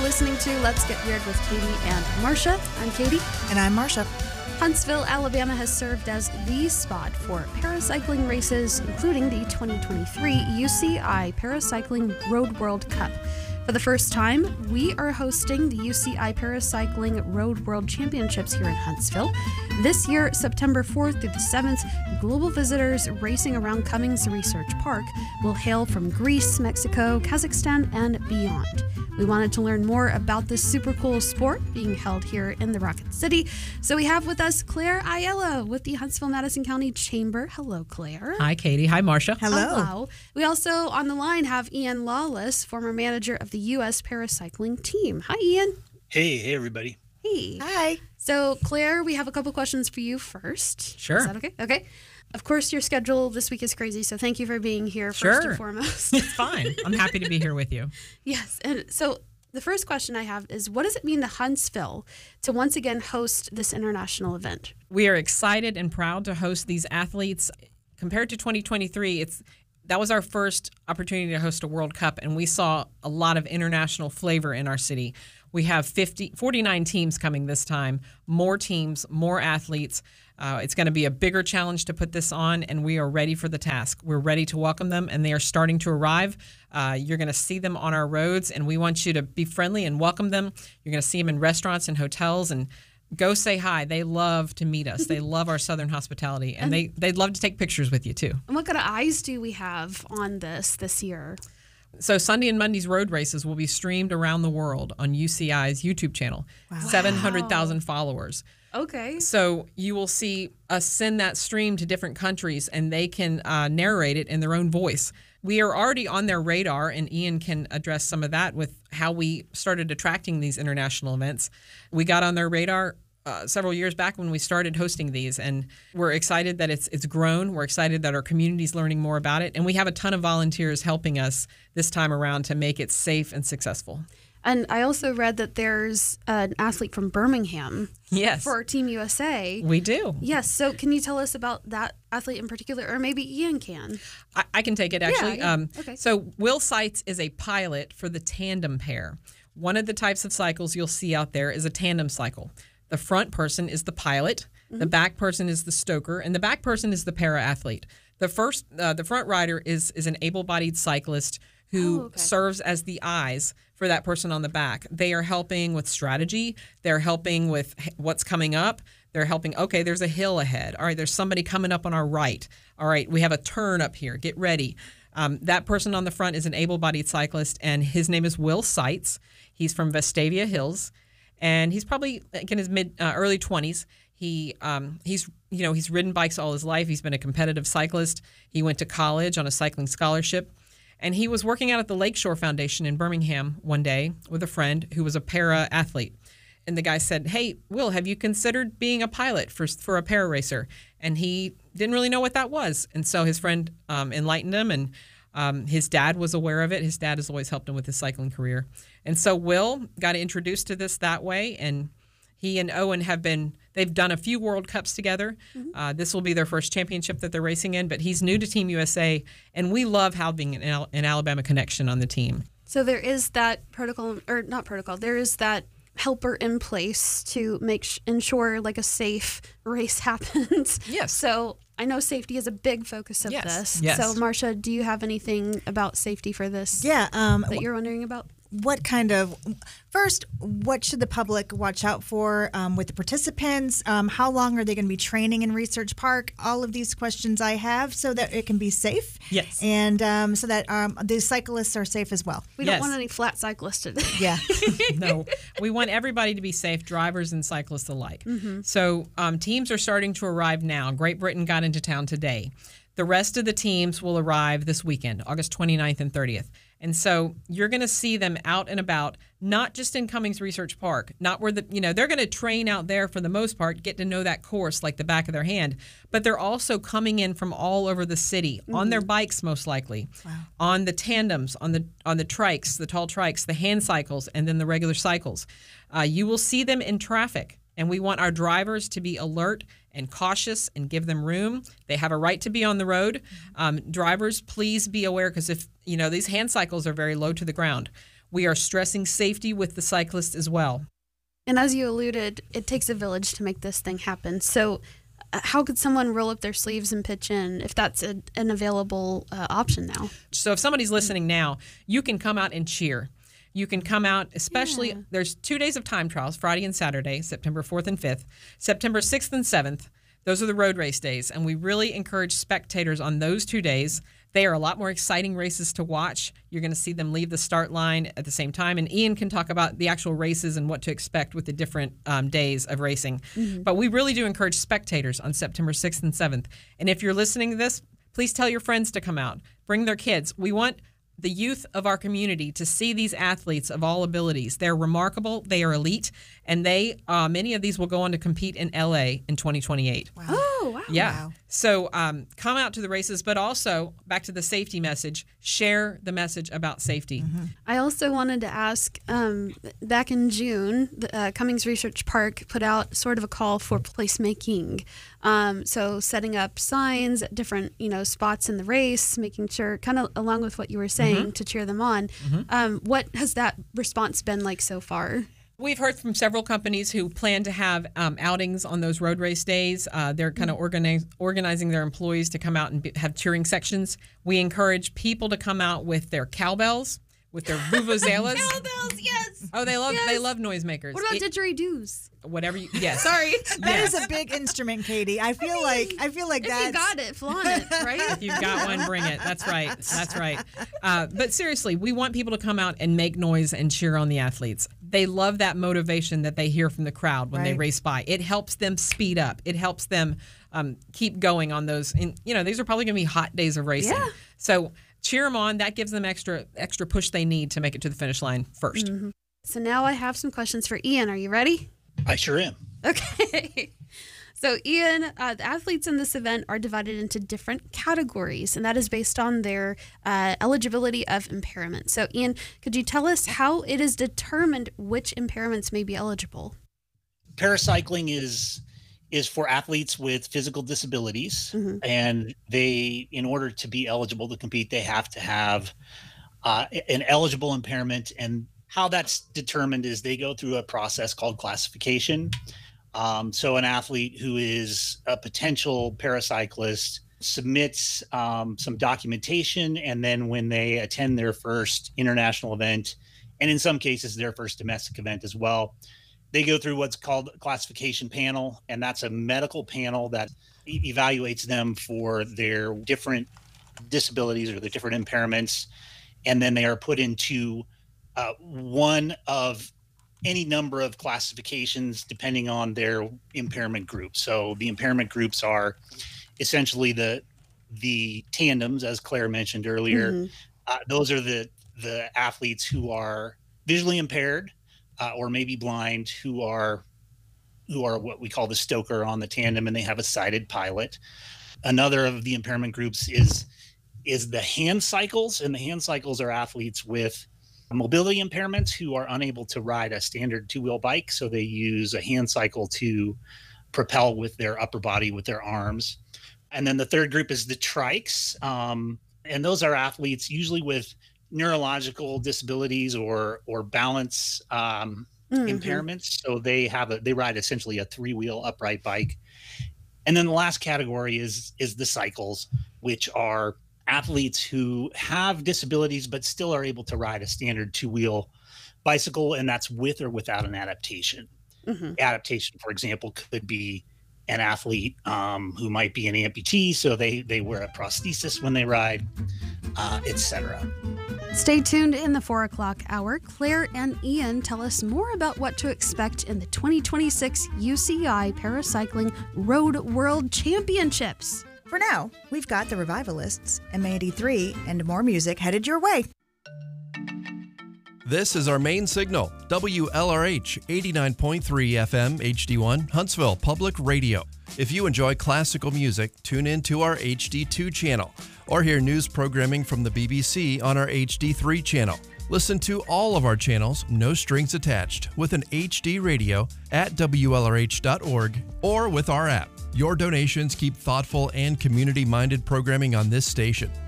listening to Let's Get Weird with Katie and Marsha. I'm Katie. And I'm Marsha. Huntsville, Alabama has served as the spot for paracycling races, including the 2023 UCI Paracycling Road World Cup. For the first time, we are hosting the UCI Paracycling Road World Championships here in Huntsville. This year, September 4th through the 7th, global visitors racing around Cummings Research Park will hail from Greece, Mexico, Kazakhstan, and beyond. We wanted to learn more about this super cool sport being held here in the Rocket City. So we have with us Claire Ayala with the Huntsville-Madison County Chamber. Hello, Claire. Hi, Katie. Hi, Marsha. Hello. We also, on the line, have Ian Lawless, former manager of the U.S. Paracycling team. Hi, Ian. Hey, everybody. Hey. Hi. So, Claire, we have a couple questions for you first. Sure. Is that okay? Okay. Of course, your schedule this week is crazy, so thank you for being here first and foremost. It's fine. I'm happy to be here with you. Yes. And so the first question I have is, what does it mean to Huntsville to once again host this international event? We are excited and proud to host these athletes. Compared to 2023, that was our first opportunity to host a World Cup, and we saw a lot of international flavor in our city. We have 49 teams coming this time, more teams, more athletes. It's going to be a bigger challenge to put this on, and we are ready for the task. We're ready to welcome them, and they are starting to arrive. You're going to see them on our roads, and we want you to be friendly and welcome them. You're going to see them in restaurants and hotels, and go say hi. They love to meet us. They love our Southern hospitality, and they'd love to take pictures with you, too. And what kind of eyes do we have on this year? So Sunday and Monday's road races will be streamed around the world on UCI's YouTube channel. Wow. 700,000 followers. Okay. So you will see us send that stream to different countries, and they can narrate it in their own voice. We are already on their radar, and Ian can address some of that with how we started attracting these international events. We got on their radar several years back when we started hosting these, and we're excited that it's grown. We're excited that our community's learning more about it, and we have a ton of volunteers helping us this time around to make it safe and successful. And I also read that there's an athlete from Birmingham. Yes. For Team USA. We do. Yes. So can you tell us about that athlete in particular, or maybe Ian can? I can take it, actually. Yeah. Okay. So Will Seitz is a pilot for the tandem pair. One of the types of cycles you'll see out there is a tandem cycle. The front person is the pilot, the back person is the stoker, and the back person is the para-athlete. The front rider is an able-bodied cyclist who serves as the eyes for that person on the back. They are helping with strategy. They're helping with what's coming up. They're helping, okay, there's a hill ahead. All right, there's somebody coming up on our right. All right, we have a turn up here. Get ready. That person on the front is an able-bodied cyclist, and his name is Will Seitz. He's from Vestavia Hills, and he's probably in his early 20s. He's ridden bikes all his life. He's been a competitive cyclist. He went to college on a cycling scholarship. And he was working out at the Lakeshore Foundation in Birmingham one day with a friend who was a para-athlete. And the guy said, "Hey, Will, have you considered being a pilot for a para-racer?" And he didn't really know what that was. And so his friend enlightened him, and his dad was aware of it. His dad has always helped him with his cycling career. And so Will got introduced to this that way, and he and Owen they've done a few World Cups together. This will be their first championship that they're racing in, but he's new to Team USA, and we love having an Alabama connection on the team. So there is that there is that helper in place to ensure like a safe race happens. Yes. So I know safety is a big focus of this. Yes. So Marsha, do you have anything about safety for this that you're wondering about? What should the public watch out for with the participants? How long are they going to be training in Research Park? All of these questions I have so that it can be safe. Yes. And so that the cyclists are safe as well. We don't want any flat cyclists today. Yeah. No, we want everybody to be safe, drivers and cyclists alike. So teams are starting to arrive now. Great Britain got into town today. The rest of the teams will arrive this weekend, August 29th and 30th. And so you're going to see them out and about, not just in Cummings Research Park, not where they're going to train out there for the most part, get to know that course like the back of their hand, but they're also coming in from all over the city on their bikes, most likely, on the tandems, on the trikes, the tall trikes, the hand cycles, and then the regular cycles. You will see them in traffic. And we want our drivers to be alert and cautious and give them room. They have a right to be on the road. Drivers, please be aware, because if these hand cycles are very low to the ground. We are stressing safety with the cyclists as well. And as you alluded, it takes a village to make this thing happen. So how could someone roll up their sleeves and pitch in if that's an available option now? So if somebody's listening now, you can come out and cheer. You can come out, especially, there's 2 days of time trials, Friday and Saturday, September 4th and 5th. September 6th and 7th, those are the road race days. And we really encourage spectators on those 2 days. They are a lot more exciting races to watch. You're going to see them leave the start line at the same time. And Ian can talk about the actual races and what to expect with the different days of racing. Mm-hmm. But we really do encourage spectators on September 6th and 7th. And if you're listening to this, please tell your friends to come out. Bring their kids. We want the youth of our community to see these athletes of all abilities. They're remarkable. They are elite. And they, many of these will go on to compete in LA in 2028. Wow. Oh, wow. Yeah. Wow. So come out to the races, but also back to the safety message, share the message about safety. Mm-hmm. I also wanted to ask, back in June, the, Cummings Research Park put out sort of a call for placemaking. So setting up signs at different, spots in the race, making sure, kind of along with what you were saying, to cheer them on. What has that response been like so far? We've heard from several companies who plan to have outings on those road race days. They're kind of organizing their employees to come out and have cheering sections. We encourage people to come out with their cowbells, with their vuvuzelas. Cowbells, yes. Oh, they love Yes. noisemakers. What about didgeridoos? Whatever you, yes. Sorry. That is a big instrument, Katie. I feel like If that's you got it, flaunt it, right? If you've got one, bring it. That's right. That's right. But seriously, we want people to come out and make noise and cheer on the athletes. They love that motivation that they hear from the crowd when they Right. race by. It helps them speed up. It helps them keep going on those. And, these are probably going to be hot days of racing. Yeah. So cheer them on. That gives them extra push they need to make it to the finish line first. Mm-hmm. So now I have some questions for Ian. Are you ready? I sure am. Okay. So, Ian, the athletes in this event are divided into different categories, and that is based on their eligibility of impairment. So, Ian, could you tell us how it is determined which impairments may be eligible? Paracycling is for athletes with physical disabilities, and they, in order to be eligible to compete, they have to have an eligible impairment. And how that's determined is they go through a process called classification. So an athlete who is a potential paracyclist submits some documentation, and then when they attend their first international event, and in some cases their first domestic event as well, they go through what's called a classification panel, and that's a medical panel that evaluates them for their different disabilities or their different impairments, and then they are put into one of any number of classifications depending on their impairment group. So the impairment groups are essentially the tandems, as Claire mentioned earlier. Those are the athletes who are visually impaired or maybe blind, who are what we call the stoker on the tandem, and they have a sighted pilot. Another of the impairment groups is the hand cycles, and the hand cycles are athletes with mobility impairments who are unable to ride a standard two-wheel bike, so they use a hand cycle to propel with their upper body, with their arms. And then the third group is the trikes, and those are athletes usually with neurological disabilities or balance impairments. So they ride essentially a three-wheel upright bike. And then the last category is the cycles, which are athletes who have disabilities but still are able to ride a standard two-wheel bicycle, and that's with or without an adaptation. Adaptation, for example, could be an athlete who might be an amputee, so they wear a prosthesis when they ride, etc. Stay tuned in the 4 o'clock hour. Claire and Ian tell us more about what to expect in the 2026 UCI Paracycling Road World Championships. For now, we've got the Revivalists, M83, and more music headed your way. This is our main signal, WLRH 89.3 FM HD1, Huntsville Public Radio. If you enjoy classical music, tune in to our HD2 channel or hear news programming from the BBC on our HD3 channel. Listen to all of our channels, no strings attached, with an HD radio at WLRH.org or with our app. Your donations keep thoughtful and community-minded programming on this station.